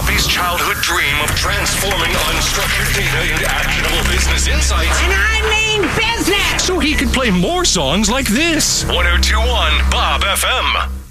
Poppy's childhood dream of transforming unstructured data into actionable business insights. And I mean business! So he could play more songs like this. 102.1 Bob FM.